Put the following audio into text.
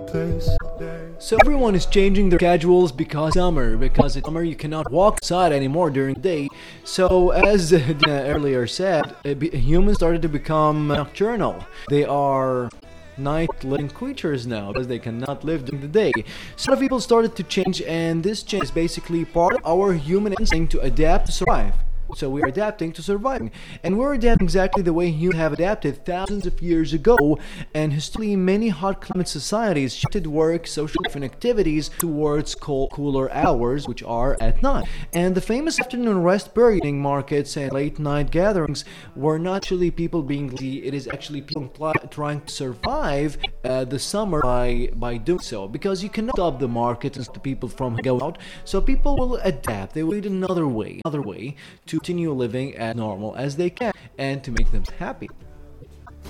So everyone is changing their schedules because it's summer you cannot walk outside anymore during the day. So as Dina earlier said, humans started to become nocturnal. They are night living creatures now because they cannot live during the day. So a lot of people started to change, and this change is basically part of our human instinct to adapt to survive. So we are adapting to surviving, and we're adapting exactly the way humans have adapted thousands of years ago. And historically, many hot climate societies shifted work, social life, and activities towards cooler hours, which are at night. And the famous afternoon rest period, evening markets, and late night gatherings were not actually people being lazy. It is actually people trying to survive the summer by doing so, because you cannot stop the market and stop the people from going out. So people will adapt. They will find another way to continue living as normal as they can and to make them happy.